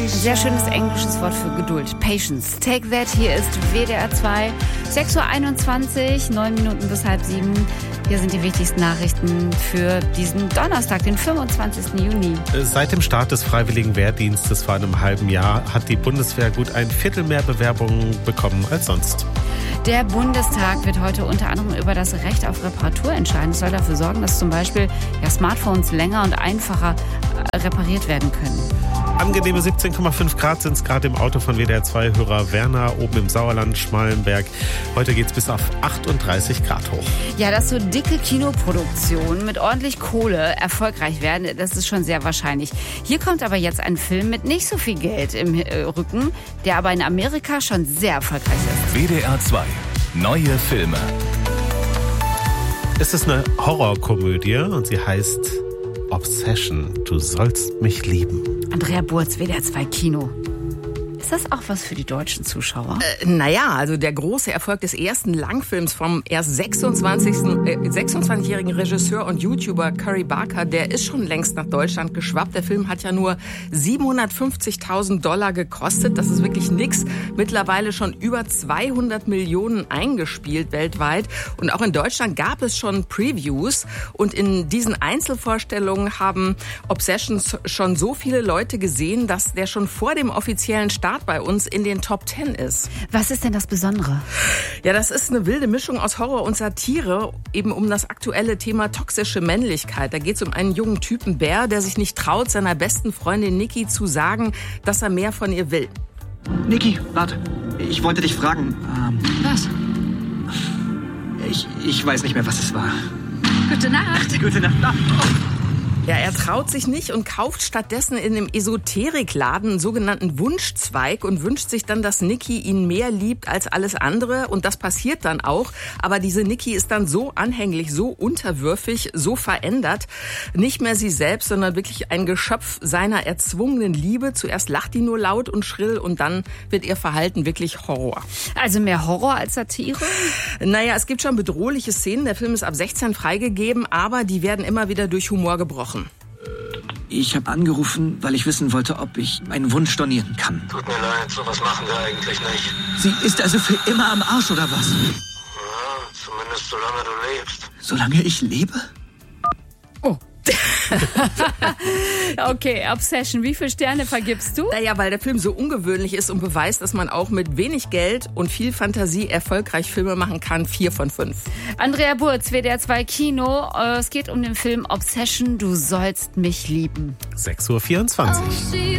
Sehr schönes englisches Wort für Geduld. Patience. Take that. Hier ist WDR 2. 6:21 Uhr, 9 Minuten bis 6:30. Hier sind die wichtigsten Nachrichten für diesen Donnerstag, den 25. Juni. Seit dem Start des Freiwilligen Wehrdienstes vor einem halben Jahr hat die Bundeswehr gut ein Viertel mehr Bewerbungen bekommen als sonst. Der Bundestag wird heute unter anderem über das Recht auf Reparatur entscheiden. Es soll dafür sorgen, dass zum Beispiel Smartphones länger und einfacher repariert werden können. Angenehme 17,5 Grad sind es gerade im Auto von WDR 2-Hörer Werner, oben im Sauerland, Schmallenberg. Heute geht es bis auf 38 Grad hoch. Ja, dass so dicke Kinoproduktionen mit ordentlich Kohle erfolgreich werden, das ist schon sehr wahrscheinlich. Hier kommt aber jetzt ein Film mit nicht so viel Geld im Rücken, der aber in Amerika schon sehr erfolgreich ist. WDR 2. Neue Filme. Es ist eine Horrorkomödie und sie heißt Obsession. Du sollst mich lieben. Andrea Burz, WDR 2 Kino. Ist das auch was für die deutschen Zuschauer? Also der große Erfolg des ersten Langfilms vom erst 26-jährigen Regisseur und YouTuber Curry Barker, der ist schon längst nach Deutschland geschwappt. Der Film hat ja nur $750.000 gekostet. Das ist wirklich nix. Mittlerweile schon über 200 Millionen eingespielt weltweit. Und auch in Deutschland gab es schon Previews. Und in diesen Einzelvorstellungen haben Obsessions schon so viele Leute gesehen, dass der schon vor dem offiziellen Start bei uns in den Top 10 ist. Was ist denn das Besondere? Ja, das ist eine wilde Mischung aus Horror und Satire, eben um das aktuelle Thema toxische Männlichkeit. Da geht es um einen jungen Typen Bär, der sich nicht traut, seiner besten Freundin Niki zu sagen, dass er mehr von ihr will. Niki, warte. Ich wollte dich fragen. Was? Ich weiß nicht mehr, was es war. Gute Nacht. Gute Nacht. Ja, er traut sich nicht und kauft stattdessen in dem Esoterikladen einen sogenannten Wunschzweig und wünscht sich dann, dass Niki ihn mehr liebt als alles andere. Und das passiert dann auch. Aber diese Niki ist dann so anhänglich, so unterwürfig, so verändert. Nicht mehr sie selbst, sondern wirklich ein Geschöpf seiner erzwungenen Liebe. Zuerst lacht die nur laut und schrill und dann wird ihr Verhalten wirklich Horror. Also mehr Horror als Satire? Naja, es gibt schon bedrohliche Szenen. Der Film ist ab 16 freigegeben, aber die werden immer wieder durch Humor gebrochen. Ich habe angerufen, weil ich wissen wollte, ob ich meinen Wunsch stornieren kann. Tut mir leid, sowas machen wir eigentlich nicht. Sie ist also für immer am Arsch, oder was? Ja, zumindest solange du lebst. Solange ich lebe? Oh. Okay, Obsession. Wie viele Sterne vergibst du? Naja, weil der Film so ungewöhnlich ist und beweist, dass man auch mit wenig Geld und viel Fantasie erfolgreich Filme machen kann. 4 von 5. Andrea Burz, WDR 2 Kino. Es geht um den Film Obsession. Du sollst mich lieben. 6:24 Uhr.